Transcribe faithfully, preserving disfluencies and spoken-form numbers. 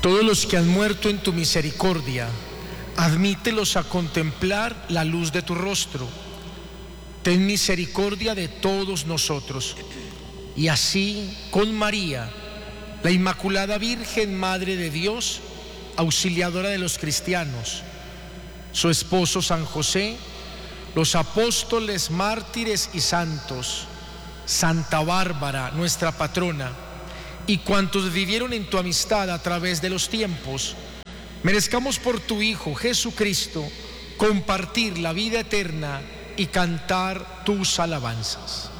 Todos los que han muerto en tu misericordia, admítelos a contemplar la luz de tu rostro. Ten misericordia de todos nosotros. Y así, con María, la Inmaculada Virgen, Madre de Dios, auxiliadora de los cristianos, su esposo San José, los apóstoles, mártires y santos, Santa Bárbara, nuestra patrona, y cuantos vivieron en tu amistad a través de los tiempos, merezcamos por tu Hijo Jesucristo compartir la vida eterna y cantar tus alabanzas.